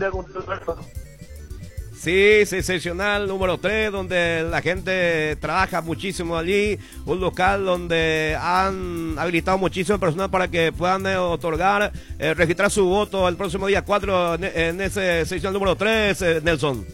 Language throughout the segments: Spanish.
día contigo, Alberto. Sí, seccional número 3, donde la gente trabaja muchísimo allí, un local donde han habilitado muchísimo personal para que puedan otorgar, registrar su voto el próximo día 4 en ese seccional número 3, Nelson.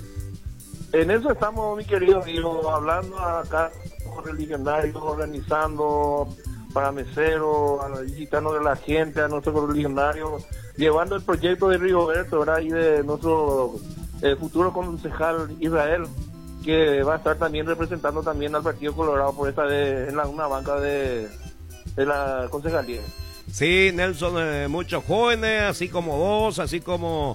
En eso estamos, mi querido amigo, hablando acá con religionarios, organizando para meseros, visitando de la gente, a nuestros religionarios, llevando el proyecto de Rigoberto, ¿verdad? Y de nuestro futuro concejal Israel, que va a estar también representando también al Partido Colorado por esta vez en una banca de la concejalía. Sí, Nelson, muchos jóvenes, así como vos, así como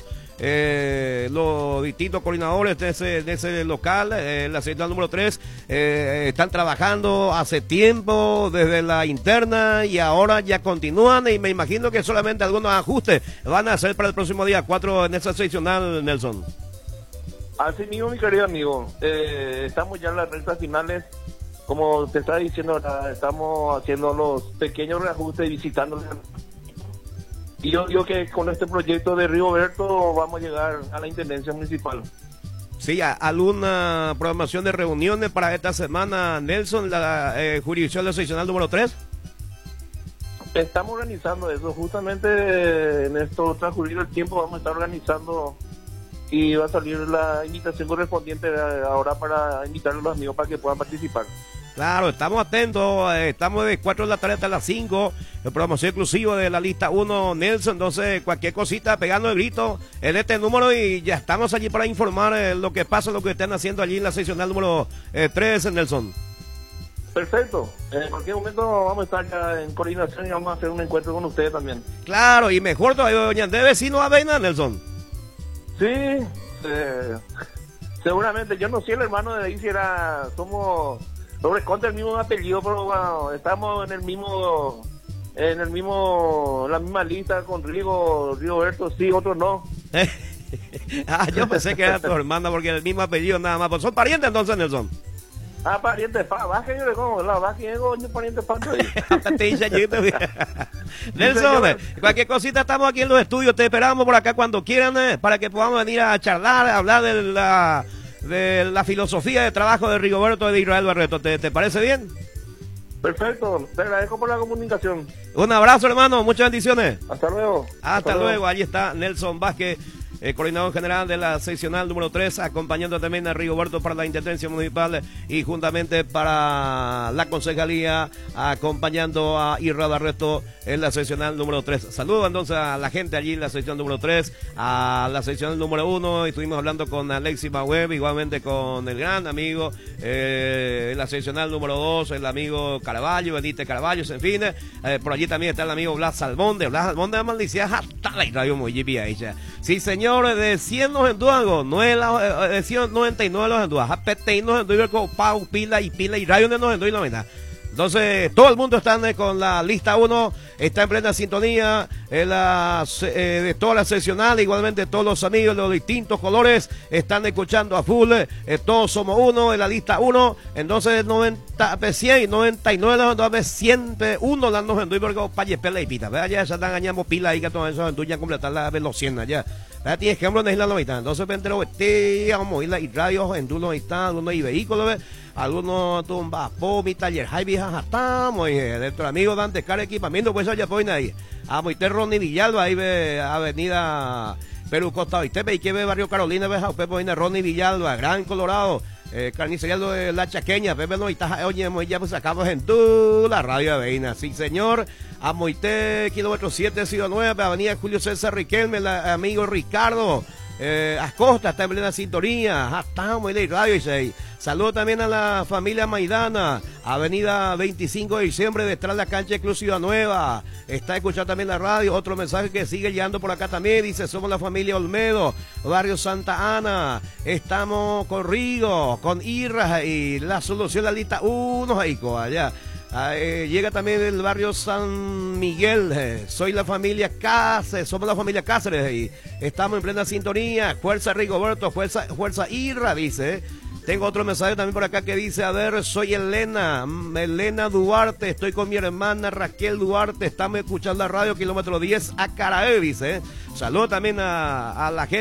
los distintos coordinadores de ese local, la sección número 3, están trabajando hace tiempo desde la interna y ahora ya continúan, y me imagino que solamente algunos ajustes van a hacer para el próximo día 4 en esa seccional, Nelson. Así mismo, mi querido amigo, estamos ya en las rectas finales, como te estaba diciendo, estamos haciendo los pequeños reajustes y visitándoles. Y yo digo que con este proyecto de Rigoberto vamos a llegar a la Intendencia Municipal. Sí, ¿alguna programación de reuniones para esta semana, Nelson, la jurisdicción de seccional número 3? Estamos organizando eso, justamente en esto transcurrido el tiempo vamos a estar organizando y va a salir la invitación correspondiente ahora para invitar a los amigos para que puedan participar. Claro, estamos atentos, estamos de 4 de la tarde hasta las 5, el programación exclusivo de la lista 1, Nelson, entonces cualquier cosita pegando el grito en este número y ya estamos allí para informar lo que pasa, lo que están haciendo allí en la seccional número 3, Nelson. Perfecto, en cualquier momento vamos a estar ya en coordinación y vamos a hacer un encuentro con ustedes también. Claro, y mejor todavía, doña de vecino Avena, Nelson. Sí, seguramente, yo no sé el hermano de ahí si era, somos contra el mismo apellido, pero bueno, estamos en la misma lista con Rigoberto sí, otros no. Yo pensé que era tu hermana porque el mismo apellido nada más, pues son parientes entonces, Nelson. Pariente, baje yo le como, la baje yo pariente pato. Nelson, cualquier cosita estamos aquí en los estudios, te esperamos por acá cuando quieran, para que podamos venir a charlar, a hablar de la filosofía de trabajo de Rigoberto de Israel Barreto. ¿Te parece bien? Perfecto, te agradezco por la comunicación. Un abrazo, hermano, muchas bendiciones. Hasta luego. Hasta luego. Allí está Nelson Vázquez, coordinador general de la seccional número 3, acompañando también a Rigoberto para la Intendencia Municipal y juntamente para la concejalía, acompañando a Israel Barreto en la seccional número 3. Saludos entonces a la gente allí en la sección número 3, a la seccional número 1, estuvimos hablando con Alexis Mahueb, igualmente con el gran amigo, en la seccional número 2, el amigo Caraballo, Benítez Caraballo, en fin, por allí también está el amigo Blas Salmonde, de Maldicía, hasta la radio muy ella. Sí, señor, de 100 nos enduago, no es la, de 199 los enduagos, a PT nos enduago con Pau, Pila y Radio de nos enduago y la verdad. Entonces, todo el mundo está con la lista 1, está en plena sintonía de toda la seccional, igualmente todos los amigos de los distintos colores están escuchando a full, todos somos uno en la lista 1, entonces 90, 100, 99, 100, uno la nos enduy porque paye pela y pita, ¿verdad? Ya se están ganando pila ahí que todos esos enduy ya completar la vez los 100 allá. ¿Verdad? Tienes que hablar de la novita, entonces pentero, vamos a ir y radios, en uno está, algunos y vehículos, algunos tumba mi taller hay viejas estamos dentro amigos dan descarga equipamiento pues allá pues ahí a Moiter Ronnie Villalba ahí ve avenida Perú Costa Oeste y que ve barrio Carolina ve a Pepe Ronnie Villalba Gran Colorado carnicería de la Chaqueña Pepe no está oye ya pues sacamos en tu la radio de Veina sí señor a Moiter kilómetro 7 Ciudad 9 avenida Julio César Riquelme el amigo Ricardo Acosta está en plena sintonía, estamos en el radio y se saludo también a la familia Maidana, avenida 25 de diciembre detrás de la cancha de Club Ciudad Nueva, está escuchando también la radio, otro mensaje que sigue llegando por acá también, dice somos la familia Olmedo, barrio Santa Ana, estamos con Rigo, con Irra y la solución la lista 1 ahí allá. Llega también del barrio San Miguel, soy la familia Cáceres, somos la familia Cáceres y estamos en plena sintonía, fuerza Rigoberto, fuerza Irra, dice. Tengo otro mensaje también por acá que dice, a ver, soy Elena Duarte, estoy con mi hermana Raquel Duarte, estamos escuchando la radio kilómetro 10 a Caraé, dice. Saludos también a la gente.